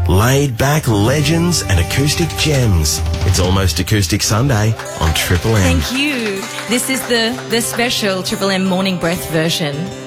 Laid-back legends and acoustic gems. It's almost Acoustic Sunday on Triple M. Thank you. This is the special Triple M Morning Breath version.